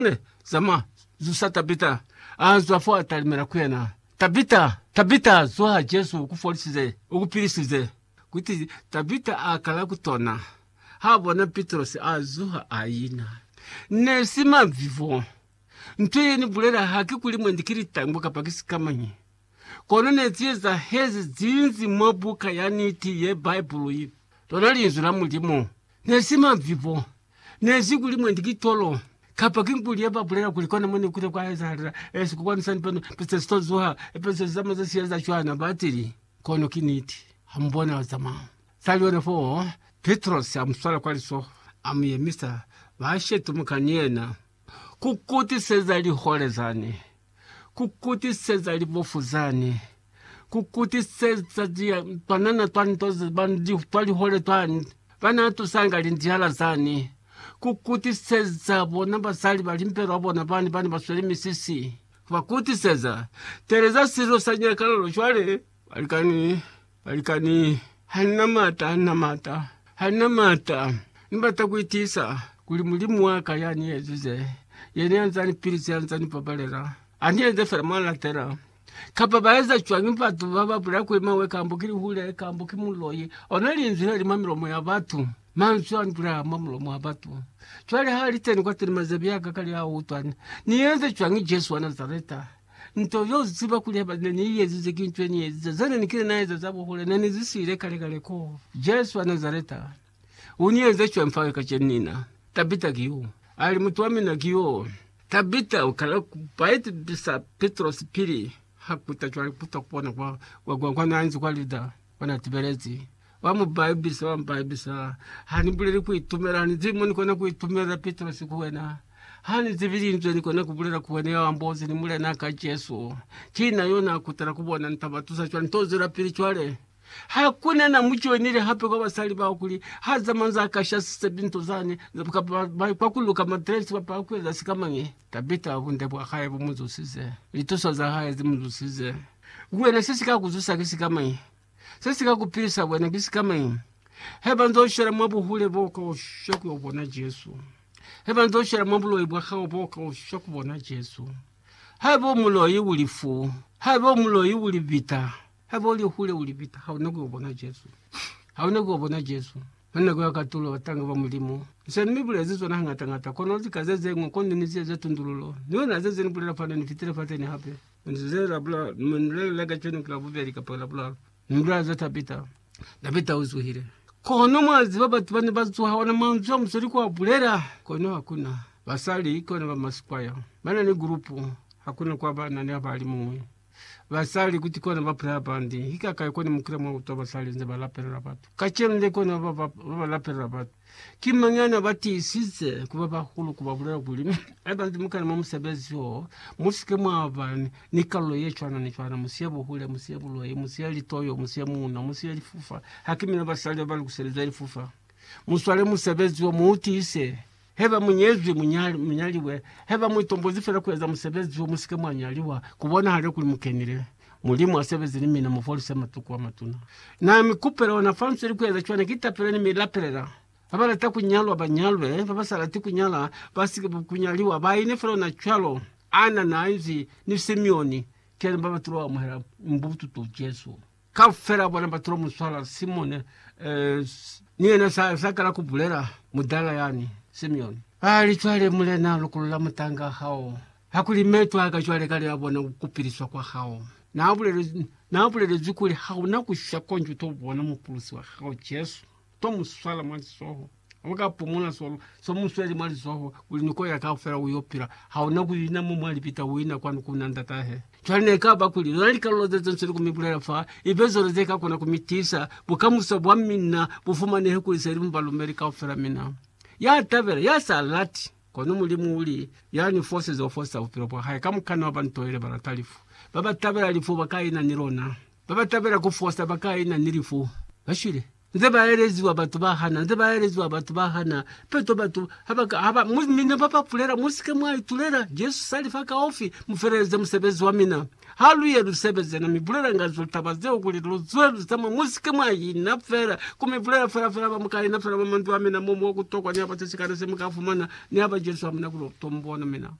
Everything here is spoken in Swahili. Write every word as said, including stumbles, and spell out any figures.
ne zama zusa Tabita anzwa fo atalimera kwena Tabita Tabita zwa Jesu kufolisize ukupirisize kuti Tabita akala kutona habona Petros azuha ayina nesima vivo ntwe ni bulera haki kuli mwendikiri tanguka pakisi kamanyi kono neziza hezi zinzi mwabuka yaniti ye Bible yi tonali inzula mulimo nesima vivo nezi kuli mwendikitolo kapa kinkuli yeba bulera kulikona mwene kute kwa heza esi kukwanisani peno pese stozuha pese zama za siyeza chwana batiri kono kiniti hambona wa zama salione fo Petros amuswala kwa liso amuyemisa vashetu mukanyena kukuti sezali holezani kukuti sezali bofuzani kukuti sezali panana twantozi bandi twali hole twani vana tusanga lindihala zani kukuti seza bona basali balimpero bona bani bani baswele misisi vakuti seza tereza siro sanya kalolo chwale balikani balikani hana mata hana mata hana mata nimbata kuitisa kuli mulimu waka yani yezuze yene anzani pirisi anzani pabalera ani ende fermala tera kapabaeza chwangi patu baba bura kwema we kambukiri hule kambuki muloyi onali nzira lima milomo ya batu manzu anbura mamulomo ya batu chwale hali teni kwa teni mazabiaka kali hao utwani niyenze chwangi Jesu wa Nazareta nto yo ziba kuleba ni yezuze kinchwe ni yezuze zane nikile na yezuze zabo hule na nizisire kale kale ko Jesu wa Nazareta uniyenze chwa mfawe kachenina Tabita kiyo ali mutuwami na kiyo Tabita ukala kupaiti bisa Petros pili hakuta chwali puta kupona kwa kwa kwa kwa naanzi kwa lida wana tiberezi wamu baibisa wamu baibisa hani bulele kuitumera hani zimu nikona kuitumera Petros kuwena hani zivili nzo nikona kubulera kuwena ya wambozi ni mule naka Jesu china yona kutara kubona nitabatusa chwali ntozira pili chwale hakuna na mcho nile hape kwa basali ba kuli haza manza akasha sebinto zani kwa kuluka matresi wapa kweza sikamange Tabita abunde bwa haye bumuzo size litoso za haye zimuzo size uwe na sisi kakuzusa kisikamanye sisi kakupisa bwana kisikamanye heba ndoshera mwabu hule boko shoku yobona Jesu heba ndoshera mwabu lo ibwa kao boko shoku bona Jesu hebo mulo yulifu hebo mulo yulibita hebo li hule ulibita hauna kubona Jesu hauna kubona Jesu mana kwa katulo watanga ba mulimo sene mibule zizo na ngata ngata kono zikazeze ngokondi nizize tundululo niwe na zeze nibulera fana nifitire fatene hape nzera bla mnele lega cheno klabu beri kapala bla mbra za Tabita Tabita uzuhire kono mwazi baba tubane bazu hawana manzo msori kwa bulera kono hakuna basali iko na bamasikwaya bana ni grupu hakuna kwa bana ni abalimu basali kuti kona bapra bandi hika kai kona mukira mwa utoba sali nze balapera batu kachemde kona baba balapera batu kimanyana bati size kuba bakulu kuba bulera kulimi abandi mukana mumusebezi ho musike mwa abani nikalo yechwana nichwana musiyebo hule musiyebo loye musiyali toyo musiyemu na musiyali fufa hakimina basali bali kuseleza fufa muswale musebezi ho muutise heba munyezi munyali munyaliwe heba muitombozi fera kweza musebezi wo musike mwanyaliwa kubona hale kuli mukenire mulimu asebezi nimi na mufolise matuku wa matuna na mikupera wana famsu ili kweza chwane kitapere nimi laperera abala takunyalwa banyalwe baba salati kunyala basi kunyaliwa baine fera na chalo ana na inzi ni Simeoni kene baba turoa muhera mbutu tu Jesu kafera bwana baturo muswala Simone eh, niye na sakala kubulera mudala yani Simeoni ali chwale mule na lukulula mutanga hao hakuli metu akachwale kale abona kupiriswa kwa hao na abule na abule zukuli hao na kushakonju to bona mupulusi wa hao Jesu to muswala mwanzi soho waka pumuna solo so muswali mwanzi soho uliniko yakafera uyopira hao na kuyina mu mwali pita uina kwanu kunanda tahe chwale ne kaba kuli nali kaloze zenseri kumibulera fa ibezo rezeka kona kumitisa bukamusa bwamina bufuma ne hekuli seri mbalumeri kafera mina ya tabera ya salati kono mulimu uli yani forces of forces of people hai kamukana wabantoire baratalifu baba tabera lifu bakai na nirona baba tabera kufosa bakai na nirifu bashire nze baelezi wa batu bahana nze baelezi wa batu bahana peto batu haba haba mina papa fulera musike mwa tulera Yesu salifaka ofi mufereze musebezi wa mina haluye rusebeze na mibulera ngazo tabaze okuli luzwe tama musike mwa ina fera kumibulera fera fera bamukali na fera bamantu wa mina mumu okutokwa ni abatesikana semukafumana ni aba Yesu amuna kutombona mina